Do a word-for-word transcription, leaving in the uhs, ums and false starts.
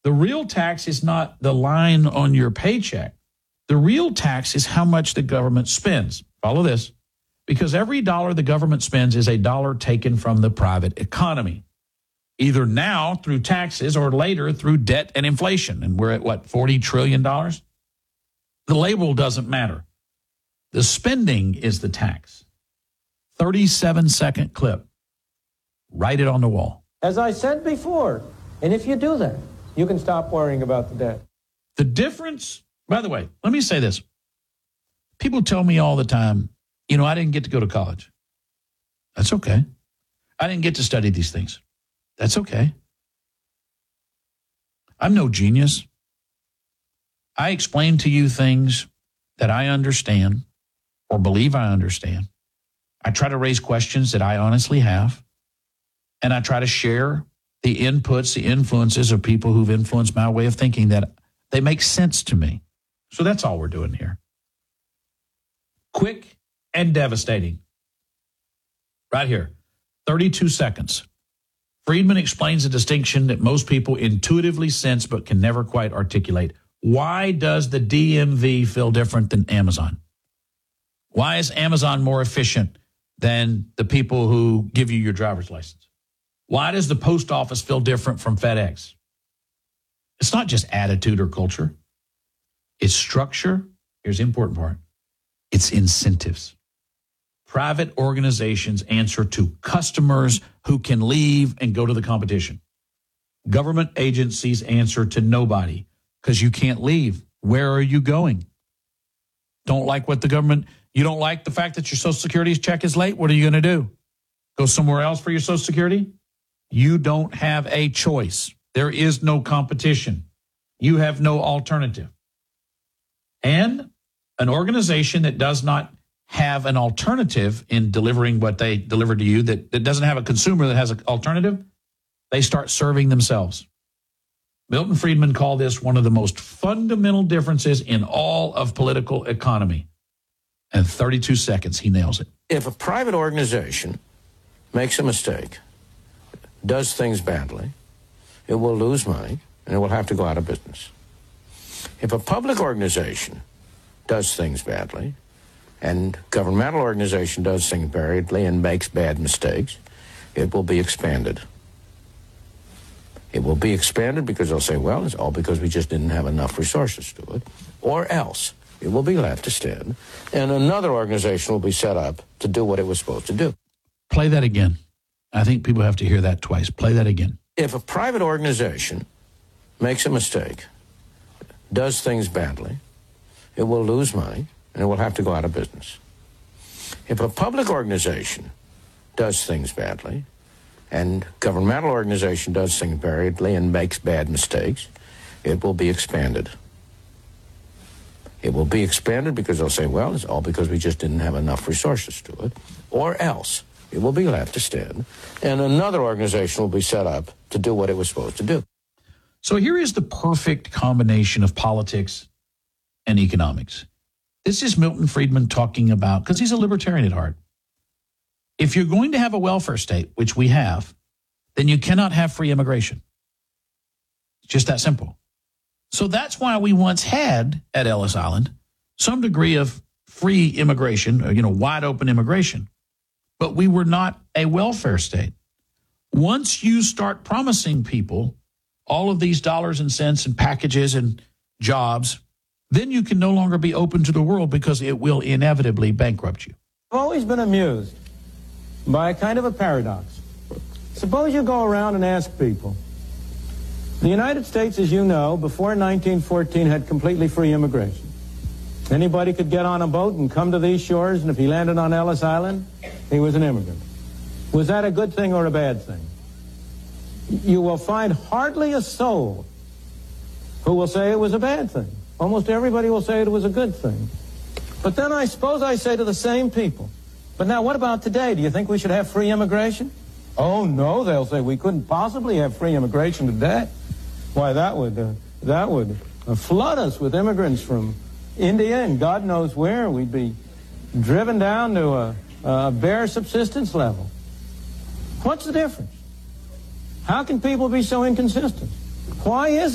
The real tax is not the line on your paycheck. The real tax is how much the government spends. Follow this. Because every dollar the government spends is a dollar taken from the private economy, either now through taxes or later through debt and inflation. And we're at, what, forty trillion dollars? The label doesn't matter. The spending is the tax. thirty-seven second clip. Write it on the wall. As I said before, and if you do that, you can stop worrying about the debt. The difference, by the way, let me say this. People tell me all the time, you know, I didn't get to go to college. That's okay. I didn't get to study these things. That's okay. I'm no genius. I explain to you things that I understand or believe I understand. I try to raise questions that I honestly have, and I try to share the inputs, the influences of people who've influenced my way of thinking that they make sense to me. So that's all we're doing here. Quick and devastating. Right here, thirty-two seconds. Friedman explains a distinction that most people intuitively sense but can never quite articulate. Why does the D M V feel different than Amazon? Why is Amazon more efficient than the people who give you your driver's license? Why does the post office feel different from FedEx? It's not just attitude or culture. It's structure. Here's the important part. It's incentives. Private organizations answer to customers who can leave and go to the competition. Government agencies answer to nobody because you can't leave. Where are you going? Don't like what the government, you don't like the fact that your Social Security check is late? What are you going to do? Go somewhere else for your Social Security? You don't have a choice. There is no competition. You have no alternative. And an organization that does not have an alternative in delivering what they deliver to you, that, that doesn't have a consumer that has an alternative, they start serving themselves. Milton Friedman called this one of the most fundamental differences in all of political economy. And thirty-two seconds, he nails it. If a private organization makes a mistake, does things badly, it will lose money and it will have to go out of business. If a public organization does things badly, and governmental organization does things badly and makes bad mistakes, it will be expanded. It will be expanded because they'll say, well, it's all because we just didn't have enough resources to it. Or else it will be left to stand, and another organization will be set up to do what it was supposed to do. Play that again. I think people have to hear that twice. Play that again. If a private organization makes a mistake, does things badly, it will lose money, and it will have to go out of business. If a public organization does things badly, and governmental organization does things badly and makes bad mistakes, it will be expanded. It will be expanded because they'll say, well, it's all because we just didn't have enough resources to it. Or else it will be left to stand, and another organization will be set up to do what it was supposed to do. So here is the perfect combination of politics and economics. This is Milton Friedman talking about, because he's a libertarian at heart. If you're going to have a welfare state, which we have, then you cannot have free immigration. It's just that simple. So that's why we once had at Ellis Island some degree of free immigration, or, you know, wide open immigration. But we were not a welfare state. Once you start promising people all of these dollars and cents and packages and jobs, then you can no longer be open to the world because it will inevitably bankrupt you. I've always been amused by a kind of a paradox. Suppose you go around and ask people. The United States, as you know, before nineteen fourteen had completely free immigration. Anybody could get on a boat and come to these shores, and if he landed on Ellis Island, he was an immigrant. Was that a good thing or a bad thing? You will find hardly a soul who will say it was a bad thing. Almost everybody will say it was a good thing. But then I suppose I say to the same people, but now what about today? Do you think we should have free immigration? Oh, no, they'll say, we couldn't possibly have free immigration today. Why, that would, uh, that would uh, flood us with immigrants from India and God knows where. We'd be driven down to a, a bare subsistence level. What's the difference? How can people be so inconsistent? Why is it?